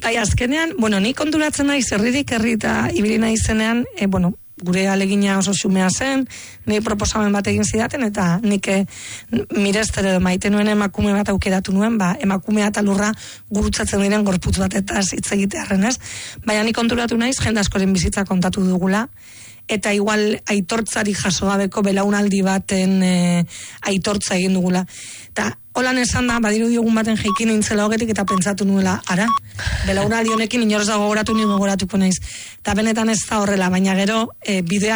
Bai, azkenean, nik konturatzen naiz herririk herri eta ibili naizenean, gure alegina oso xumea zen, ni proposamen bat egin zidaten, eta nik mirestere maite nuen emakume bat aukeratu nuen, emakumea eta lurra gurutzatzen diren gorputz bat eta hitz egitearren, ez? Baina nik konturatu naiz, jende askoren bizitza kontatu dugula, eta igual aitortzari jaso gabeko belaunaldi baten aitortza egin dugula. Eta holan esan da, badiru diogun baten jeikin nintzela hogetik eta pentsatu nuela, belaunaldi honekin inorz da gogoratu ni gogoratuko naiz. Eta benetan ez da horrela, baina gero bidea